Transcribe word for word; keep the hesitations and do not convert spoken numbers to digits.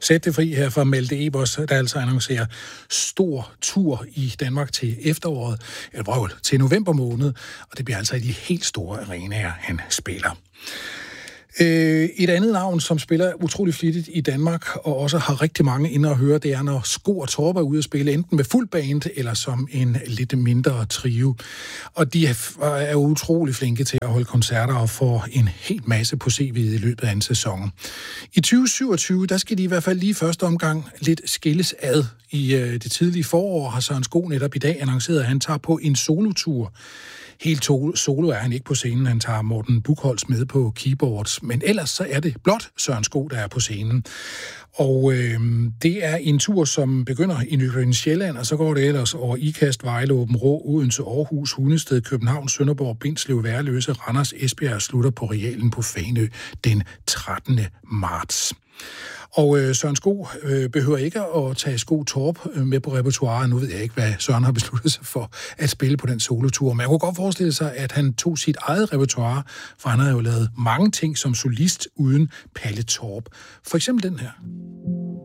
Sæt det fri her fra Malte Ebers, der altså annoncerer stor tur i Danmark til efteråret, eller vrøvl, til november måned, og det bliver altså i de helt store arenaer, han spiller. Et andet navn, som spiller utrolig flittigt i Danmark, og også har rigtig mange inde at høre, det er, når Sko og Torp er ude at spille, enten med fuld band, eller som en lidt mindre trio. Og de er utrolig flinke til at holde koncerter og få en helt masse på C V'et i løbet af en sæson. I tyve syvogtyve, der skal de i hvert fald lige første omgang lidt skilles ad. I det tidlige forår har Søren Sko netop i dag annonceret, at han tager på en solotur. Helt solo er han ikke på scenen. Han tager Morten Buchholz med på keyboards. Men ellers så er det blot Søren Sko, der er på scenen. Og øh, det er en tur, som begynder i Nykøbing Sjælland, og så går det ellers over Ikast, Vejle, Aabenraa, Odense, Aarhus, Hundested, København, Sønderborg, Bindslev, Værløse, Randers, Esbjerg og slutter på Realen på Fanø den trettende marts. Og øh, Søren Sko øh, behøver ikke at tage Sko Torp øh, med på repertoiret. Nu ved jeg ikke, hvad Søren har besluttet sig for at spille på den solotur. Men jeg kunne godt forestille sig, at han tog sit eget repertoire, for han har jo lavet mange ting som solist uden Palle Torp. For eksempel den her.